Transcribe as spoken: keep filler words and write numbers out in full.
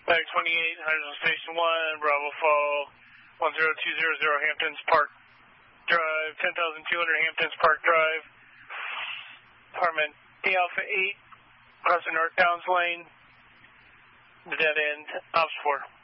Bag twenty-eight, Henderson Station one, Bravo Fall, one zero two zero zero Hamptons Park Drive, ten thousand two hundred Hamptons Park Drive, apartment D Alpha eight, crossing North Downs Lane, the dead end, Ops four.